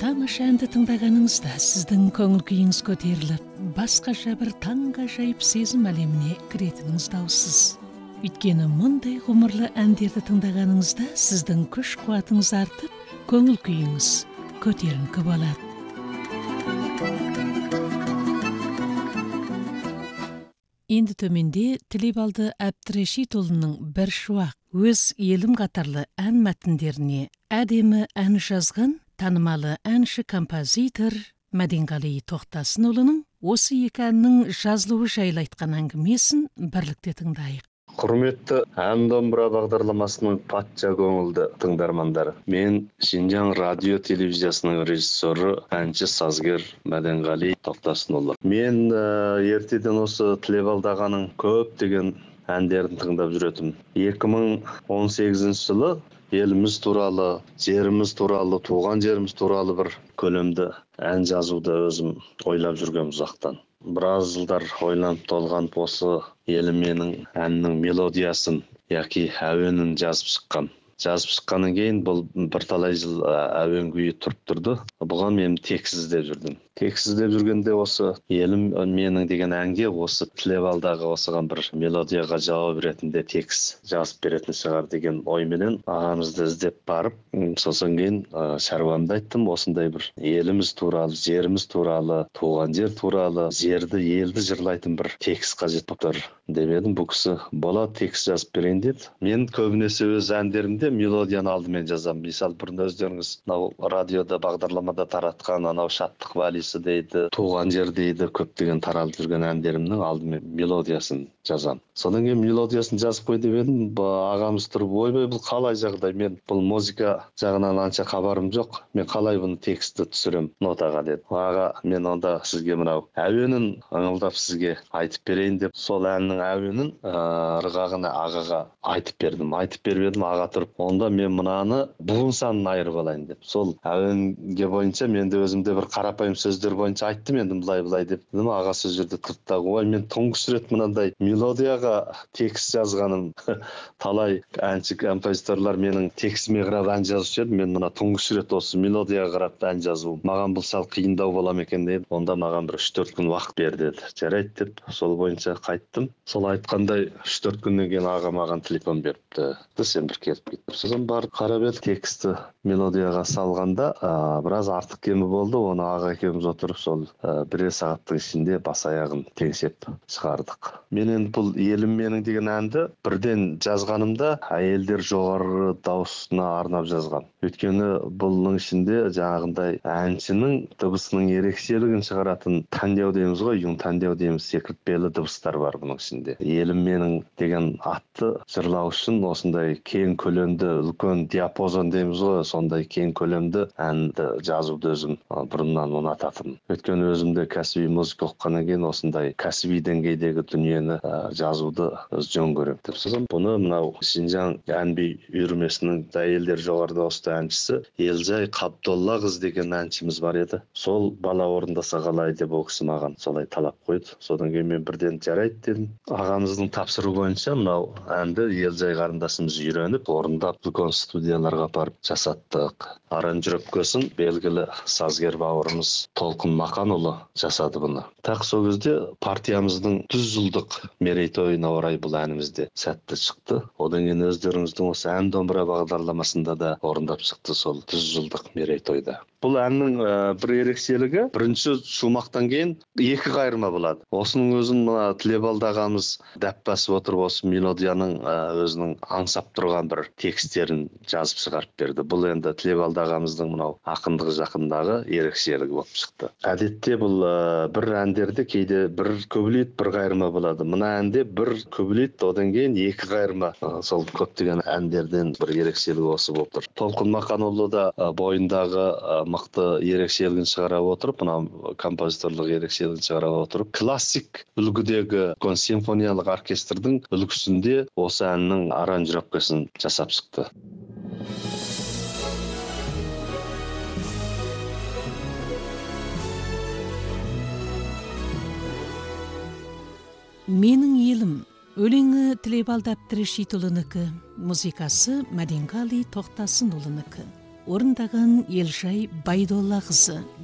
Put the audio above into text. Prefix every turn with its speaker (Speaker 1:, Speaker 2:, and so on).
Speaker 1: тамаша әнді тыңдағаныңызда сіздің көңіл күйіңіз көтеріліп, басқаша бір таңғажайып сезім әлеміне кіретініңіз даусыз. Өйткені мұндай ғұмырлы әндерді тыңдағаныңызда сіздің күш қуатыңыз артып, көңіл күйіңіз көтеріңкі болады. Енді төменде Тілебалды Әбдірешитұлының бір шуақ өз елім қатарлы ән мәтіндеріне әдемі ән жазған танымалы әнші композитор Мәденғали Тоқтасынұлының осы екі әннің жазылуы жайлы айтқан әңгімесін бірлікте тыңдайық.
Speaker 2: Құрметті ән домбыра бағдарламасының патша көңілді тыңдармандары. Мен Шинжаң радио телевизиясының режиссері, әнші сазгер Мәденғали Тоқтасынұлы. Мен ертеден осы Тілебалды ағаның көптеген әндерін тыңдап жүретім. 2018 жылы еліміз туралы, жеріміз туралы, туған жеріміз туралы бір көлемді ән жазуды өзім ойлап жүрген ұзақтан. Біраз жылдар ойланып толған осы елім менің әннің мелодиясын, яки әуенін жазып шыққаннан кейін бұл бірталай жыл әуен күйі тұрып тұрды. Бұған мен текст іздеп жүрдім. Текст іздеп жүргенде осы елім менің деген әнге осы Тілебалдағы осыған бір мелодияға жауап ретінде текст жазып беретін шығар деген ойменен ағамызды іздеп барып, сосын кейін шаруамды айттым, осындай бір еліміз туралы, жеріміз туралы, туған жер туралы, жерді, елді жырлайтын бір текст қажет болып тұр деп едім. Бұл кісі болады, текст жазып берейін деді. Мен көбінесе өз әндерімде мелодияны алдымен жазамын. Мысалы, бұрын өздеріңіз радиода бағдарламада таратқан анау шаттық валисі дейді, туған жер дейді, көптеген таралып жүрген әндерімнің алдымен мелодиясын жазамын. Содан кейін мелодиясын жазып қой деп едім. Ағамыз тұрып, ойбай, бұл қалай жағдай? Мен бұл музыка жағынан анша хабарым жоқ. Мен қалай бұны текстті түсірем нотаға деді. Аға, мен онда сізге мынау әуенін аңылдап сізге айтып берейін деп, сол әннің әуенін ырғағына ағаға айтып бердім. Айтып беріп едім, аға тұрып, онда мен мынаны буын санын айырып алайын деп. Сол әуенге бойынша мен де өзімде бір қарапайым сөздер бойынша айттым енді былай деп. Аға сол жерде тұрды да, ой, мен тұңғыш рет мынандай мелодияға текст жазғаным. Талай әнші композиторлар менің текстіме қарап ән жазушы еді, мен мына тұңғыш рет осы мелодияға қарап ән жазу. Маған бұл сәл қиындау бола ма екен деді. Онда маған бір 3-4 күн уақыт бер деді. Жарайды деп, сол бойынша қайттым. Сол айтқандай 3-4 күннен кейін аға маған телефон беріпті. Сен бір келіп кет. Сосын барып қарап еді, тексті мелодияға салғанда біраз артық кемі болды. Оны аға екеуміз отырып сол бірер сағаттың ішінде бас аяғын теңсеп шығардық. Мен енді бұл елім менің деген әнді бірден жазғанымда әйелдер жоғары дауысына арнап жазған. Өйткені бұның ішінде жаңағындай әншінің дыбысының ерекшелігін шығаратын таңдау дейміз ғой, юн таңдау дейміз, секіртпелі дыбыстар бар бұның ішінде. Елім менің деген атты жырлау үшін осындай кең көлемді, үлкен диапазон дейміз ғой, сондай кең көлемді әнді жазуды өзім бұрыннан ұнататым. Өйткені өзімде кәсіби музыка оқығаннан кейін осындай кәсіби деңгейдегі дүниені жазуды жөн көремін деп. Сосын бұны мынау Шинжаң ән-би үйірмесінің әйелдер жоғары дауысты әншісі Елжай Қабдолла қыз деген әншіміз бар еді. Сол бала орындаса қалай деп ол кісі маған солай талап қойды. Содан кейін мен бірден жарайды дедім. Ағамыздың тапсыру бойынша мынау әнді Елжай қарындасымыз үйреніп, орындап үлкен студияларға барып жасаттық. Аранжировкасын белгілі сазгер бауырымыз Толқын Мақанұлы жасады бұны. Так сол кезде партиямыздың 100 жылдық мерейтойына орай бұл әнімізде сәтті шықты. Одан кейін өздеріңіздің осы ән домбыра бағдарламасында да орындап шықты сол 100 жылдық мерейтойда. Бұл әннің бір ерекшелігі, бірінші шумақтан кейін екі қайырма болады. Осының өзін мына Тілебалды ағамыз дәп басып отырып, осы мелодияның өзінің аңсап тұрған бір текстерін жазып шығарып берді. Бұл енді Тілебалды ағамыздың мынау ақындығы жақындағы ерекшелігі болып шықты. Әдетте бұл бір әндерде кейде бір көбілет, бір қайырма болады. Мына әнде бір көбілет, одан кейін екі қайырма. Сол көптеген әндерден бір ерекшелігі осы болып тұр. Толқын Мақанұлы да бойындағы мықты ерекшелігін шығара отырып, мына композиторлық ерекшелігін шығара отырып, классик үлгідегі симфониялық оркестрдің үлгісінде осы әннің аранжировкасын жасап шықты.
Speaker 1: Менің елім өлеңі Тілебалды Әбдірешитұлынікі, музыкасы Мәденғали Тоқтасынұлынікі. орындаған Елшай Байдолла қызы.